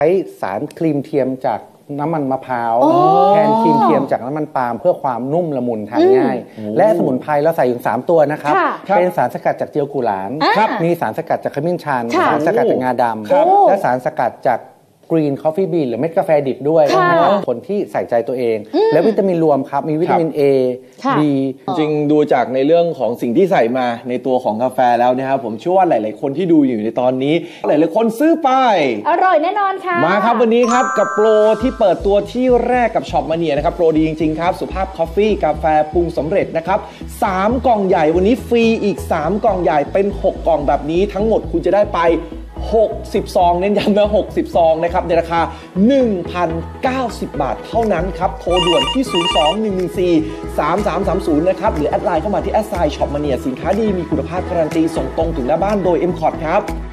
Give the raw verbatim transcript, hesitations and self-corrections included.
ใช้สารครีมเทียมจากน้ำมันมะพร้าวแทนครีมเทียมจากน้ำมันปาล์มเพื่อความนุ่มละมุนทานง่ายและสมุนไพรเราใส่อยู่สามตัวนะครับเป็นสารสกัดจากเจียวกุหลาบมีสารสกัดจากขมิ้นชันสารสกัดจากงาดำและสารสกัดจากกรีนคอฟฟี่บีนหรือเม็ดกาแฟดิบด้วยนะครับคนที่ใส่ใจตัวเองและวิตามินรวมครับมีวิตามิน A B จริงดูจากในเรื่องของสิ่งที่ใส่มาในตัวของกาแฟแล้วนะครับผมเชื่อว่าหลายๆคนที่ดูอยู่ในตอนนี้หลายๆคนซื้อไปอร่อยแน่นอนค่ะมาครับวันนี้ครับกับโปรที่เปิดตัวที่แรกกับช็อปมาเนียนะครับโปรดีจริงๆครับสุภาพคอฟฟี่กาแฟปรุงสำเร็จนะครับสามกล่องใหญ่วันนี้ฟรีอีกสามกล่องใหญ่เป็นหกกล่องแบบนี้ทั้งหมดคุณจะได้ไปหกสิบซองเน้นย้ำนะหกสิบซองนะครับในราคา หนึ่งพันเก้าสิบ บาทเท่านั้นครับโทรด่วนที่ศูนย์ สอง หนึ่ง หนึ่ง สี่ สาม สาม สาม ศูนย์นะครับหรือแอดไลน์เข้ามาที่แอดไซน์ช็อปมาเนียสินค้าดีมีคุณภาพการันตีส่งตรงถึงหน้าบ้านโดย เอ็ม คอร์ด ครับ